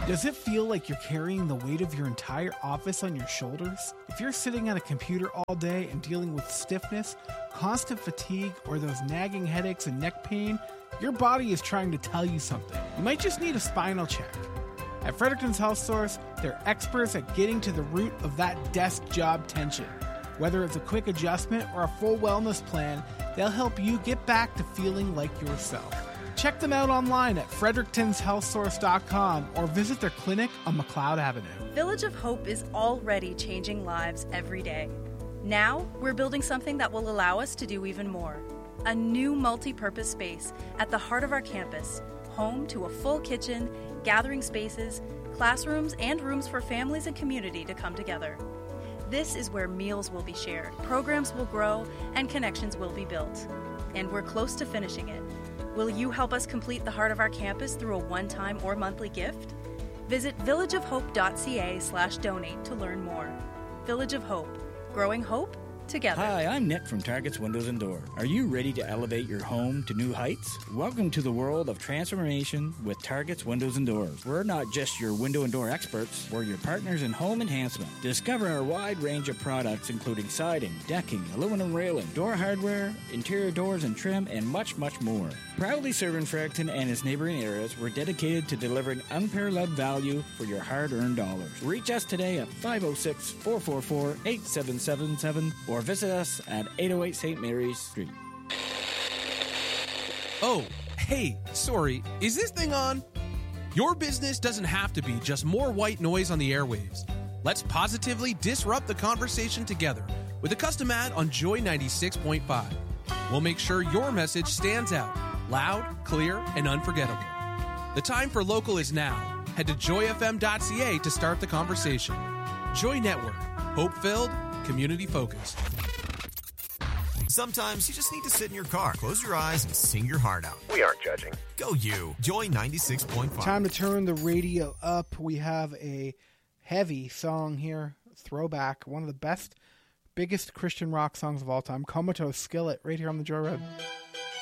Does it feel like you're carrying the weight of your entire office on your shoulders? If you're sitting at a computer all day and dealing with stiffness, constant fatigue, or those nagging headaches and neck pain, your body is trying to tell you something. You might just need a spinal check. At Fredericton's Health Source, they're experts at getting to the root of that desk job tension. Whether it's a quick adjustment or a full wellness plan, they'll help you get back to feeling like yourself. Check them out online at frederickton'shealthsource.com or visit their clinic on McLeod Avenue. Village of Hope is already changing lives every day. Now, we're building something that will allow us to do even more. A new multi-purpose space at the heart of our campus, home to a full kitchen, gathering spaces, classrooms, and rooms for families and community to come together. This is where meals will be shared, programs will grow, and connections will be built. And we're close to finishing it. Will you help us complete the heart of our campus through a one-time or monthly gift? Visit villageofhope.ca/donate to learn more. Village of Hope, growing hope together. Hi, I'm Nick from Target's Windows and Door. Are you ready to elevate your home to new heights? Welcome to the world of transformation with Target's Windows and Doors. We're not just your window and door experts, we're your partners in home enhancement. Discover our wide range of products including siding, decking, aluminum railing, door hardware, interior doors and trim, and much, much more. Proudly serving Fredericton and its neighboring areas, we're dedicated to delivering unparalleled value for your hard-earned dollars. Reach us today at 506-444-8777 or visit us at 808 St. Mary's Street. Oh, hey, sorry, is this thing on? Your business doesn't have to be just more white noise on the airwaves. Let's positively disrupt the conversation together with a custom ad on Joy 96.5. We'll make sure your message stands out, loud, clear, and unforgettable. The time for local is now. Head to joyfm.ca to start the conversation. Joy Network, hope-filled, community-focused. Sometimes you just need to sit in your car, close your eyes, and sing your heart out. We aren't judging. Go you. Joy 96.5. Time to turn the radio up. We have a heavy song here, throwback, one of the biggest Christian rock songs of all time, Comatose Skillet, right here on the Joyride.